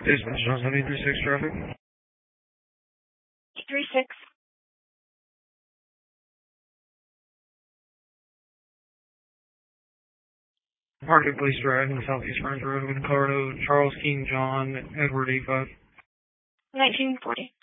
Dispatch, John 736 traffic. 36. Marketplace Drive in Southeast Orange Road, Colorado, Charles King John, Edward 85. 1940.